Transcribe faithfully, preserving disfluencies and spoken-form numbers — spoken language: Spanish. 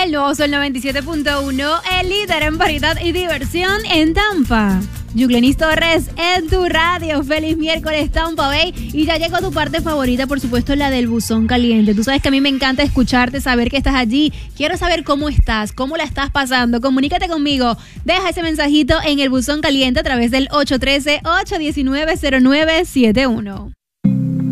El nuevo Sol noventa y siete punto uno, el líder en variedad y diversión en Tampa. Yuglenis Torres en tu radio. Feliz miércoles, Tampa Bay. Y ya llegó tu parte favorita, por supuesto, la del buzón caliente. Tú sabes que a mí me encanta escucharte, saber que estás allí. Quiero saber cómo estás, cómo la estás pasando. Comunícate conmigo. Deja ese mensajito en el buzón caliente a través del ocho uno tres, ocho uno nueve, cero nueve siete uno.